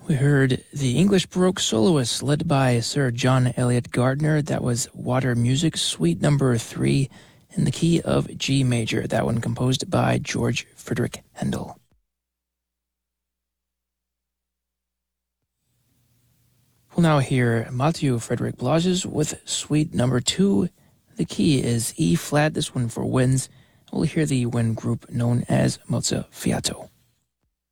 We heard the English Baroque soloists led by Sir John Eliot Gardiner. That was Water Music, Suite Number 3, in the key of G major. That one composed by George Frederick Handel. We'll now hear Matthew Frederick Blages with Suite Number 2. The key is E flat, this one for winds. We'll hear the wind group known as Mozzafiato.